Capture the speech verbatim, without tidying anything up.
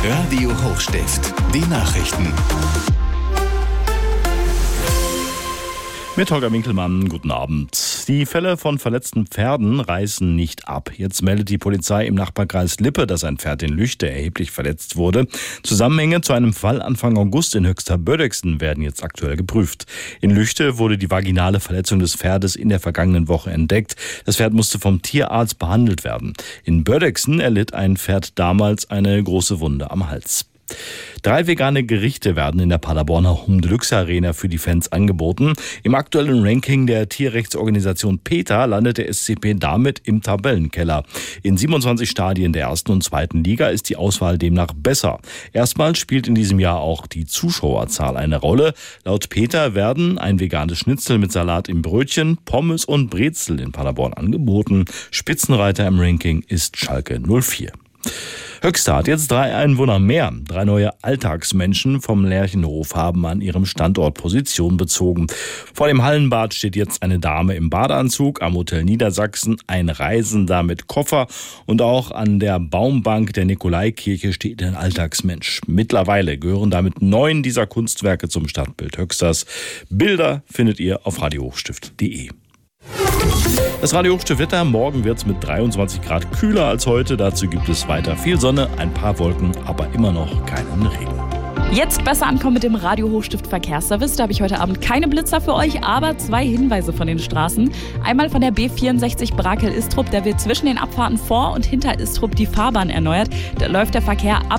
Radio Hochstift, die Nachrichten. Mit Holger Winkelmann, guten Abend. Die Fälle von verletzten Pferden reißen nicht ab. Jetzt meldet die Polizei im Nachbarkreis Lippe, dass ein Pferd in Lüchte erheblich verletzt wurde. Zusammenhänge zu einem Fall Anfang August in Höxter-Bördexen werden jetzt aktuell geprüft. In Lüchte wurde die vaginale Verletzung des Pferdes in der vergangenen Woche entdeckt. Das Pferd musste vom Tierarzt behandelt werden. In Bördexen erlitt ein Pferd damals eine große Wunde am Hals. Drei vegane Gerichte werden in der Paderborner Home Deluxe Arena für die Fans angeboten. Im aktuellen Ranking der Tierrechtsorganisation PETA landet der S C P damit im Tabellenkeller. In siebenundzwanzig Stadien der ersten und zweiten Liga ist die Auswahl demnach besser. Erstmals spielt in diesem Jahr auch die Zuschauerzahl eine Rolle. Laut PETA werden ein veganes Schnitzel mit Salat im Brötchen, Pommes und Brezel in Paderborn angeboten. Spitzenreiter im Ranking ist Schalke null vier. Höxter hat jetzt drei Einwohner mehr. Drei neue Alltagsmenschen vom Lerchenhof haben an ihrem Standort Position bezogen. Vor dem Hallenbad steht jetzt eine Dame im Badeanzug, am Hotel Niedersachsen ein Reisender mit Koffer und auch an der Baumbank der Nikolaikirche steht ein Alltagsmensch. Mittlerweile gehören damit neun dieser Kunstwerke zum Stadtbild Höxters. Bilder findet ihr auf radio hochstift punkt de. Das Radio Hochstift Wetter. Morgen wird es mit dreiundzwanzig Grad kühler als heute. Dazu gibt es weiter viel Sonne, ein paar Wolken, aber immer noch keinen Regen. Jetzt besser ankommen mit dem Radio Hochstift Verkehrsservice. Da habe ich heute Abend keine Blitzer für euch, aber zwei Hinweise von den Straßen. Einmal von der B vierundsechzig Brakel-Istrup. Da wird zwischen den Abfahrten vor und hinter Istrup die Fahrbahn erneuert. Da läuft der Verkehr ab